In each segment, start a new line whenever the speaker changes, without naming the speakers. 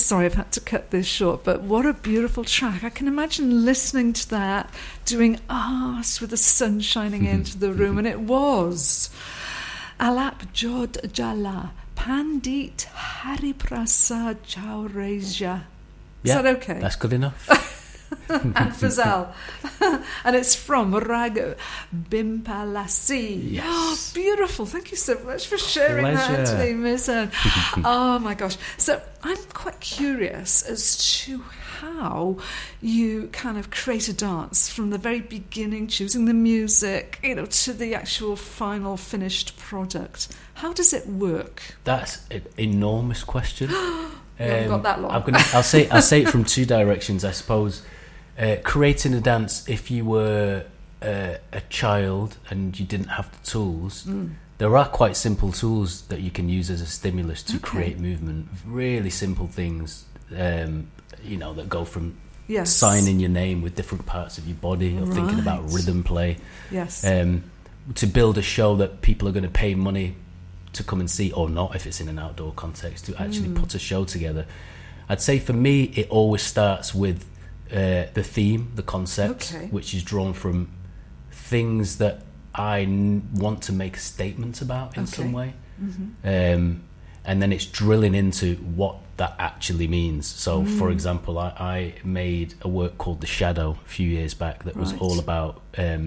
sorry I've had to cut this short, but what a beautiful track. I can imagine listening to that, doing art with the sun shining into the room, and it was. Alap Jod Jala, Pandit Hariprasad Chowreja. Is that okay?
That's good enough.
And Fazal. And it's from Rag Bimpalasi.
Yes.
Oh, beautiful. Thank you so much for sharing that today, Miss Anne. Oh, my gosh. So I'm quite curious as to how you kind of create a dance from the very beginning, choosing the music, to the actual final finished product. How does it work?
That's an enormous question.
You haven't got that long.
I'll say it from two directions, I suppose. Creating a dance, if you were a child and you didn't have the tools, there are quite simple tools that you can use as a stimulus to create movement. Really simple things, that go from signing your name with different parts of your body, or thinking about rhythm play.
Yes.
To build a show that people are going to pay money to come and see, or not if it's in an outdoor context, to actually put a show together. I'd say for me it always starts with the theme, the concept, which is drawn from things that I want to make a statement about in some way. And then it's drilling into what that actually means. So for example, I made a work called The Shadow a few years back that was all about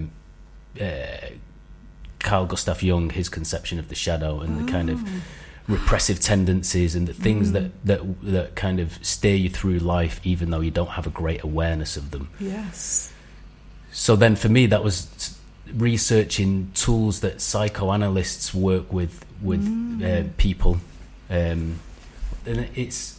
Carl Gustav Jung, his conception of the shadow, and the kind of repressive tendencies and the things that kind of steer you through life even though you don't have a great awareness of them.
Yes. So
then for me that was researching tools that psychoanalysts work with people, and it's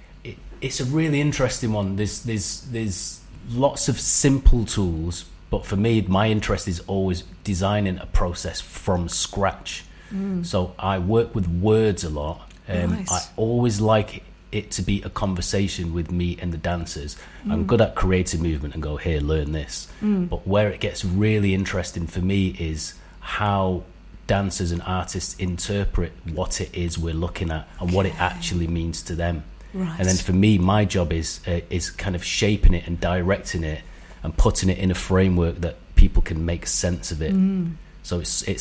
a really interesting one. There's lots of simple tools, but for me my interest is always designing a process from scratch. So I work with words a lot. I always like it to be a conversation with me and the dancers. I'm good at creating movement and go, here, learn this. But where it gets really interesting for me is how dancers and artists interpret what it is we're looking at and what it actually means to them. And then for me, my job is kind of shaping it and directing it and putting it in a framework that people can make sense of it. So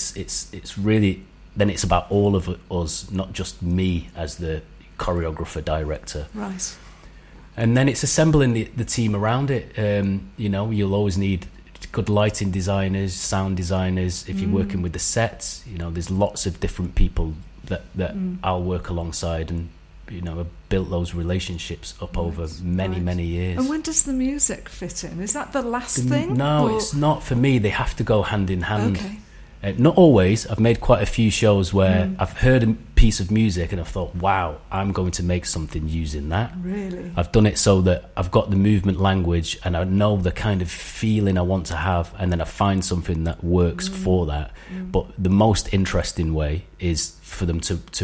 it's really, then it's about all of us, not just me as the choreographer, director.
Right.
And then it's assembling the team around it. You'll always need good lighting designers, sound designers. If you're working with the sets, there's lots of different people that I'll work alongside, and I've built those relationships up over many years.
And when does the music fit in? Is that the last thing?
No, it's not for me. They have to go hand in hand.
Okay.
Not always. I've made quite a few shows where I've heard a piece of music and I've thought, wow, I'm going to make something using that.
Really?
I've done it so that I've got the movement language and I know the kind of feeling I want to have, and then I find something that works for that. But the most interesting way is for them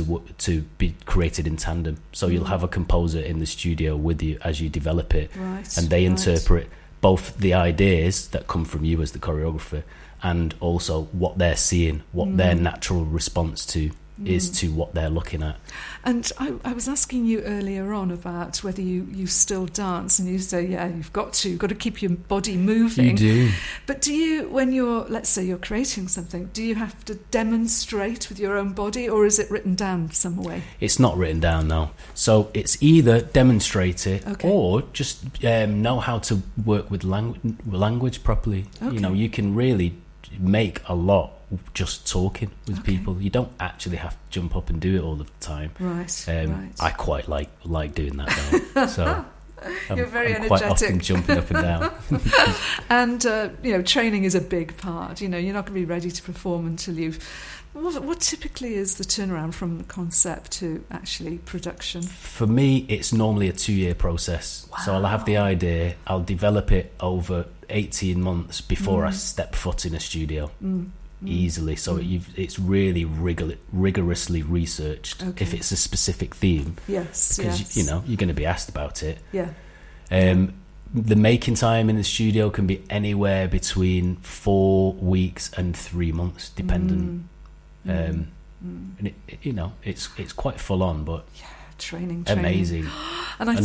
to be created in tandem. So you'll have a composer in the studio with you as you develop it, and they interpret both the ideas that come from you as the choreographer and also what they're seeing, what their natural response to is to what they're looking at.
And I was asking you earlier on about whether you still dance, and you say, you've got to keep your body moving.
You do.
But do you, when let's say you're creating something, do you have to demonstrate with your own body, or is it written down some way?
It's not written down, no. So it's either demonstrate it or just know how to work with language properly. You can really make a lot just talking with people. You don't actually have to jump up and do it all the time. Right. I quite like doing that though. So
you're very
I'm
energetic.
Quite often jumping up and down.
And training is a big part. You're not going to be ready to perform until you've. What typically is the turnaround from the concept to actually production?
For me, it's normally a 2-year process. Wow. So I'll have the idea, I'll develop it over 18 months before I step foot in a studio. Easily. So it's really rigorously researched. If it's a specific theme, because you're going to be asked about it. The making time in the studio can be anywhere between 4 weeks and 3 months, dependent. And it's quite full on, but
training
amazing.
And